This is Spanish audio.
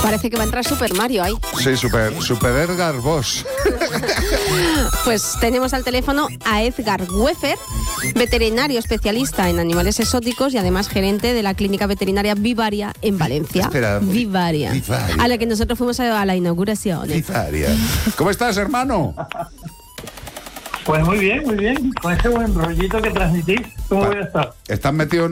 Parece que va a entrar Super Mario ahí. Sí, Super Edgar Boss. Pues tenemos al teléfono a Edgar Weffer, veterinario especialista en animales exóticos y además gerente de la clínica veterinaria Vivaria en Valencia. Espera, Vivaria. A la que nosotros fuimos a la inauguración. Vivaria. ¿Cómo estás, hermano? Pues muy bien, con ese buen rollito que transmitís, ¿cómo voy a estar? ¿Estás metido en